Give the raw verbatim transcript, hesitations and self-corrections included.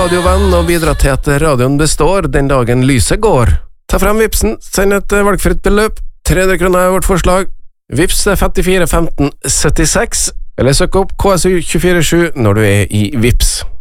radiovenn og bidra til at radioen består den dagen lyset går. Ta frem Vipsen, send et valgfritt beløp, tre hundre kroner er vårt forslag. Vips femtifire femten syttiseks, eller søk opp K S U to fire sju når du er i Vips.